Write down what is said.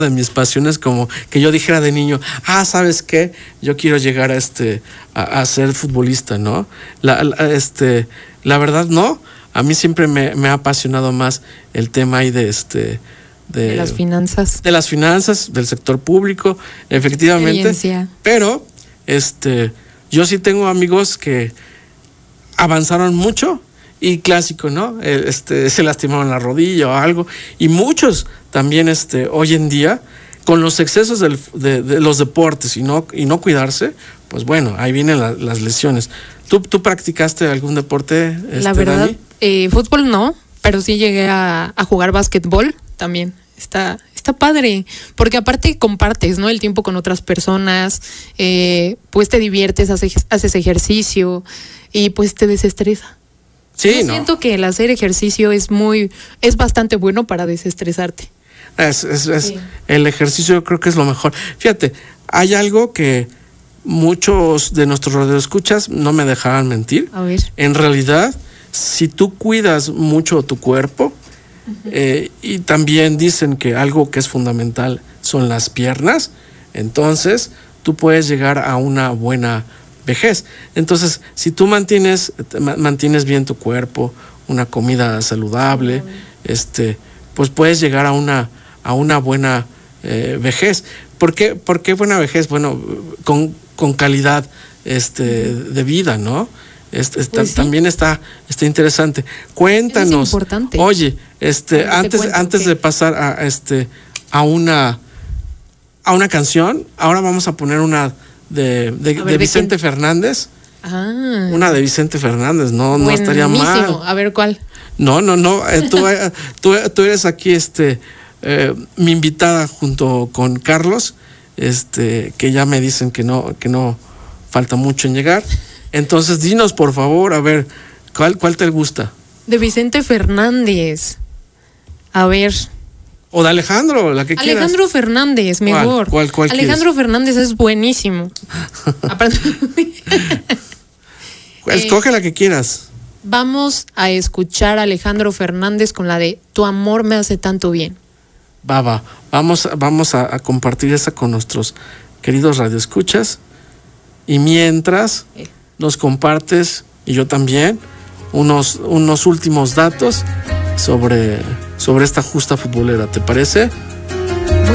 de mis pasiones, como que yo dijera de niño, ¿sabes qué? Yo quiero llegar a ser futbolista, ¿no? La verdad, no. A mí siempre me ha apasionado más el tema ahí de las finanzas. De las finanzas, del sector público, efectivamente. Pero, yo sí tengo amigos que avanzaron mucho y clásico, ¿no? Se lastimaron la rodilla o algo. Y muchos también, hoy en día, con los excesos de los deportes y no cuidarse, pues bueno, ahí vienen las lesiones. ¿Tú practicaste algún deporte, La verdad, fútbol no, pero sí llegué a jugar básquetbol también. Está padre, porque aparte compartes, ¿no? El tiempo con otras personas, pues te diviertes, haces ejercicio y pues te desestresa. Sí, Yo siento que el hacer ejercicio es bastante bueno para desestresarte. Sí. El ejercicio creo que es lo mejor. Fíjate, hay algo que muchos de nuestros radioescuchas no me dejarán mentir. A ver. En realidad, si tú cuidas mucho tu cuerpo, y también dicen que algo que es fundamental son las piernas, entonces tú puedes llegar a una buena vejez. Entonces, si tú mantienes bien tu cuerpo, una comida saludable, pues puedes llegar a una buena vejez. ¿Por qué buena vejez? Bueno, con calidad de vida, ¿no? Pues sí. También está interesante. Cuéntanos. Es importante. Oye, antes de pasar a una canción, ahora vamos a poner una de Vicente Fernández. Una de Vicente Fernández, no estaría mal. A ver, ¿cuál? No. Tú eres aquí mi invitada junto con Carlos, que ya me dicen que no falta mucho en llegar. Entonces, dinos, por favor, a ver, ¿cuál te gusta? De Vicente Fernández. A ver. O de Alejandro, la que quieras. Alejandro Fernández, mejor. ¿Cuál Alejandro Fernández es buenísimo. Escoge la que quieras. Vamos a escuchar a Alejandro Fernández con la de Tu amor me hace tanto bien. Vamos a compartir esa con nuestros queridos radioescuchas. Y mientras nos compartes, y yo también, unos últimos datos sobre esta justa futbolera, ¿te parece?